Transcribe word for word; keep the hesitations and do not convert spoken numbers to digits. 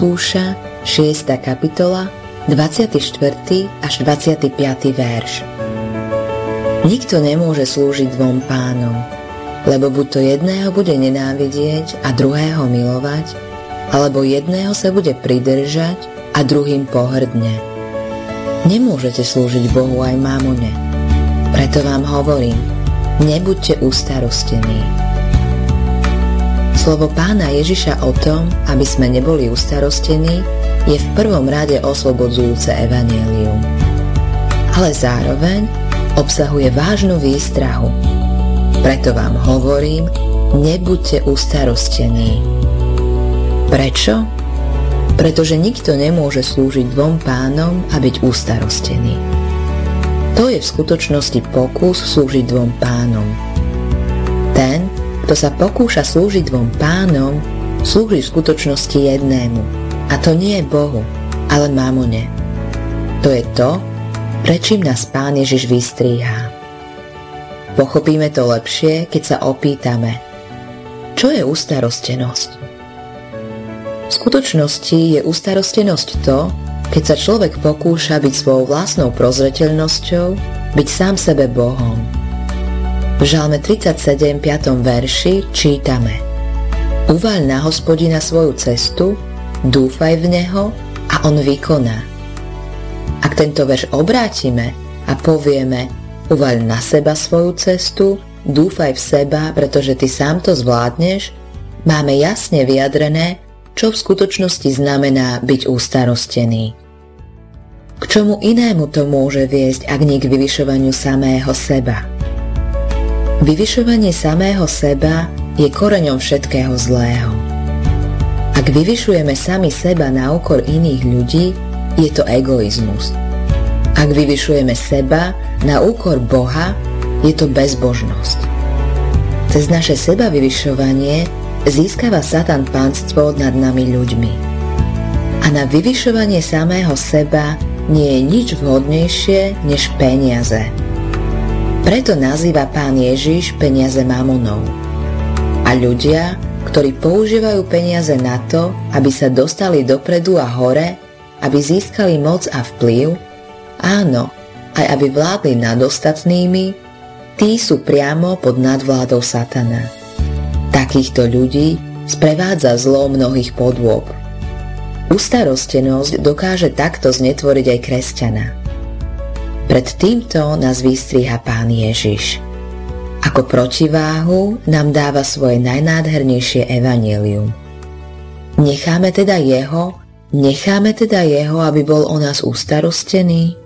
Matúša, šiesta kapitola, dvadsiaty štvrtý až dvadsiaty piaty verš. Nikto nemôže slúžiť dvom pánom, lebo buď to jedného bude nenávidieť a druhého milovať, alebo jedného sa bude pridržať a druhým pohrdne. Nemôžete slúžiť Bohu aj mamone. Preto vám hovorím, nebuďte ustarostení. Slovo Pána Ježiša o tom, aby sme neboli ustarostení, je v prvom rade oslobodzujúce evanjelium. Ale zároveň obsahuje vážnu výstrahu. Preto vám hovorím, nebuďte ustarostení. Prečo? Pretože nikto nemôže slúžiť dvom pánom a byť ustarostený. To je v skutočnosti pokus slúžiť dvom pánom. Ten, kto sa pokúša slúžiť dvom pánom, slúži v skutočnosti jednému. A to nie je Bohu, ale mamone. To je to, prečím nás Pán Ježiš vystríha. Pochopíme to lepšie, keď sa opýtame, čo je ustarostenosť? V skutočnosti je ustarostenosť to, keď sa človek pokúša byť svojou vlastnou prozreteľnosťou, byť sám sebe Bohom. V Žalme tridsaťsedem, piatom verši čítame: Uvaľ na Hospodina svoju cestu, dúfaj v Neho a On vykoná. Ak tento verš obrátime a povieme: Uvaľ na seba svoju cestu, dúfaj v seba, pretože ty sám to zvládneš, máme jasne vyjadrené, čo v skutočnosti znamená byť ustarostený. K čomu inému to môže viesť, ak nie k vyvyšovaniu samého seba? Vyvyšovanie samého seba je koreňom všetkého zlého. Ak vyvyšujeme sami seba na úkor iných ľudí, je to egoizmus. Ak vyvyšujeme seba na úkor Boha, je to bezbožnosť. Cez naše seba vyvyšovanie získava Satan pánstvo nad nami ľuďmi. A na vyvyšovanie samého seba nie je nič vhodnejšie než peniaze. Preto nazýva Pán Ježiš peniaze mamonou. A ľudia, ktorí používajú peniaze na to, aby sa dostali dopredu a hore, aby získali moc a vplyv, áno, aj aby vládli nad ostatnými, tí sú priamo pod nadvládou Satana. Takýchto ľudí sprevádza zlo mnohých podôb. Ustarostenosť dokáže takto znetvoriť aj kresťana. Pred týmto nás vystriha Pán Ježiš. Ako protiváhu nám dáva svoje najnádhernejšie evanjelium. Necháme teda jeho, necháme teda jeho, aby bol o nás ustarostený?